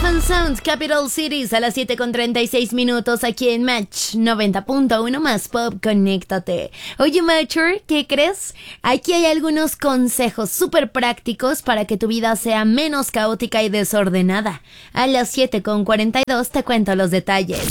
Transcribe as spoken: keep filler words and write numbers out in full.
Elephant Sound, Capital Cities, a las siete con treinta y seis minutos aquí en Match noventa punto uno más Pop, conéctate. Oye, Matcher, ¿qué crees? Aquí hay algunos consejos súper prácticos para que tu vida sea menos caótica y desordenada. A las siete con cuarenta y dos te cuento los detalles.